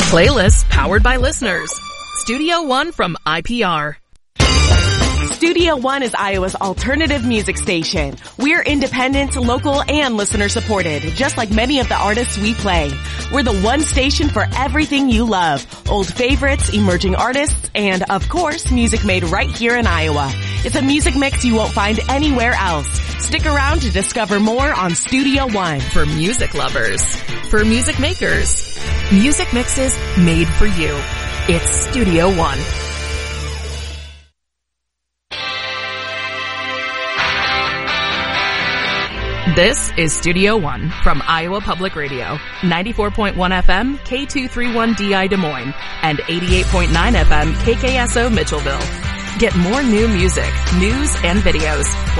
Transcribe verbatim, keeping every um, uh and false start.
Playlists powered by listeners. Studio One from I P R. Studio One is Iowa's alternative music station. We're independent, local, and listener supported, just like many of the artists we play. We're the one station for everything you love. Old favorites, emerging artists, and of course, music made right here in Iowa. It's a music mix you won't find anywhere else. Stick around to discover more on Studio One. For music lovers. For music makers. Music mixes made for you. It's Studio One. This is Studio One from Iowa Public Radio, ninety-four point one F M, K two thirty-one D I Des Moines, and eighty-eight point nine F M, K K S O Mitchellville. Get more new music, news, and videos.